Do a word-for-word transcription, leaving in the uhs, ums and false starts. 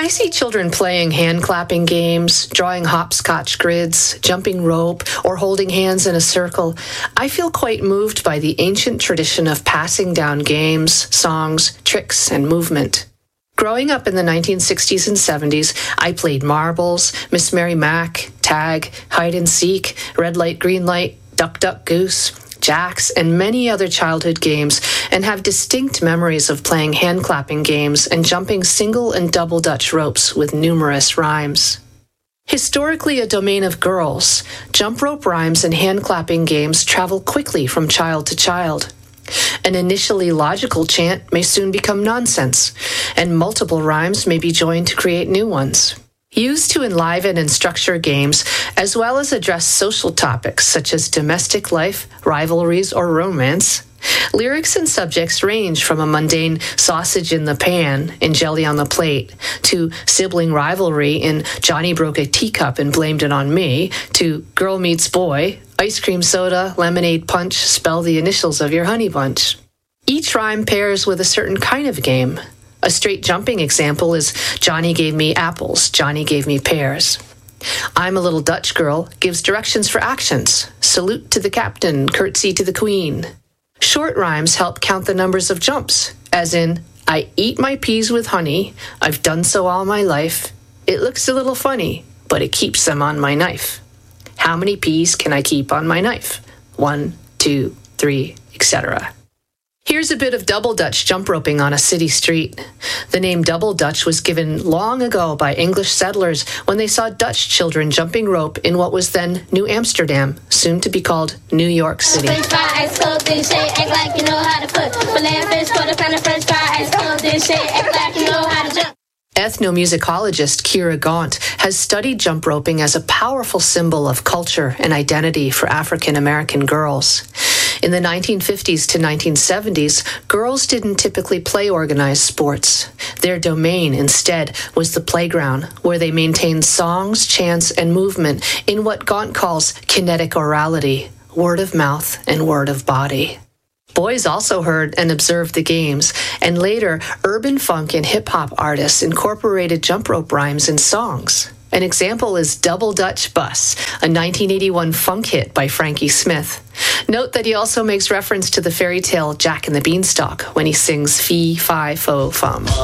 I see children playing hand-clapping games, drawing hopscotch grids, jumping rope, or holding hands in a circle, I feel quite moved by the ancient tradition of passing down games, songs, tricks, and movement. Growing up in the nineteen sixties and seventies, I played marbles, Miss Mary Mack, tag, hide and seek, red light, green light, duck, duck, goose, jacks, and many other childhood games, and have distinct memories of playing hand-clapping games and jumping single and double Dutch ropes with numerous rhymes. Historically a domain of girls, jump rope rhymes and hand-clapping games travel quickly from child to child. An initially logical chant may soon become nonsense, and multiple rhymes may be joined to create new ones. Used to enliven and structure games, as well as address social topics such as domestic life, rivalries, or romance, lyrics and subjects range from a mundane sausage in the pan and jelly on the plate, to sibling rivalry in Johnny broke a teacup and blamed it on me, to girl meets boy, ice cream soda, lemonade punch, spell the initials of your honey bunch. Each rhyme pairs with a certain kind of game. A straight jumping example is Johnny gave me apples, Johnny gave me pears. I'm a little Dutch girl gives directions for actions. Salute to the captain, curtsy to the queen. Short rhymes help count the numbers of jumps, as in, I eat my peas with honey, I've done so all my life. It looks a little funny, but it keeps them on my knife. How many peas can I keep on my knife? One, two, three, et cetera. Here's a bit of double Dutch jump roping on a city street. The name double Dutch was given long ago by English settlers when they saw Dutch children jumping rope in what was then New Amsterdam, soon to be called New York City. Ethnomusicologist Kira Gaunt has studied jump roping as a powerful symbol of culture and identity for African American girls. In the nineteen fifties to nineteen seventies, girls didn't typically play organized sports. Their domain, instead, was the playground, where they maintained songs, chants, and movement in what Gaunt calls kinetic orality, word of mouth and word of body. Boys also heard and observed the games, and later, urban funk and hip-hop artists incorporated jump rope rhymes in songs. An example is Double Dutch Bus, a nineteen eighty-one funk hit by Frankie Smith. Note that he also makes reference to the fairy tale Jack and the Beanstalk when he sings Fee, Fi, Fo, Fum.